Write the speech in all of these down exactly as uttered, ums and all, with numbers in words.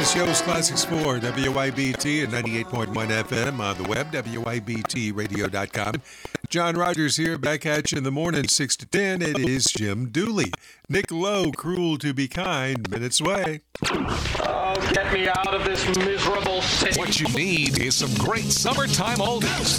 This show's Classics four, W I B T and ninety-eight point one F M on the web, W I B T radio dot com. John Rogers here, back at you in the morning, six to ten. It is Jim Dooley. Nick Lowe, Cruel to Be Kind, minutes away. Oh, get me out of this miserable city. What you need is some great summertime oldies.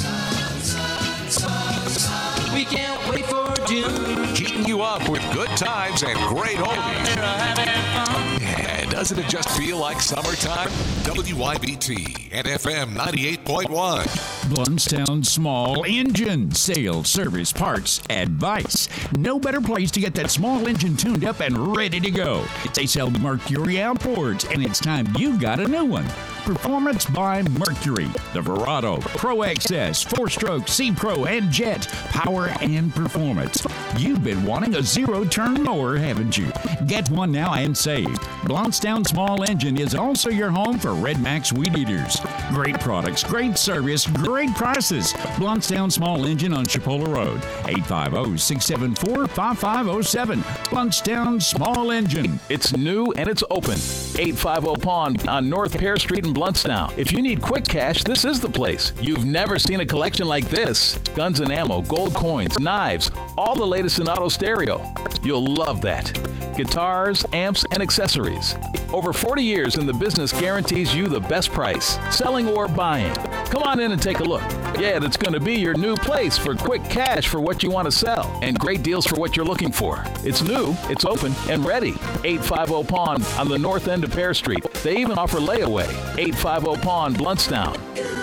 We can't wait for June. Keeping you up with good times and great oldies. Yeah, doesn't it just feel like summertime? W I B T and F M ninety-eight point one. Bluntstown Small Engine Sales, Service, Parts, Advice. No better place to get that small engine tuned up and ready to go. They sell Mercury outboards, and it's time you got a new one. Performance by Mercury. The Verado, Pro X S, four-stroke, C-Pro, and Jet. Power and performance. You've been wanting a zero-turn mower, haven't you? Get one now and save. Bluntstown Small Engine is also your home for Red Max Weed Eaters. Great products, great service, great prices. Bluntstown Small Engine on Chipola Road. eight five zero, six seven four, five five zero seven. Bluntstown Small Engine. It's new and it's open. eight fifty Pond on North Pear Street in Bluntstown. If you need quick cash, this is the place. You've never seen a collection like this. Guns and ammo, gold coins, knives, all the latest in auto stereo. You'll love that. Guitars, amps, and accessories. Over forty years in the business guarantees you the best price, selling or buying. Come on in and take a look. Yeah, that's going to be your new place for quick cash for what you want to sell and great deals for what you're looking for. It's new, it's open, and ready. eight fifty Pond on the north end of Pear Street. They even offer layaway. eight fifty Pond, Bluntstown.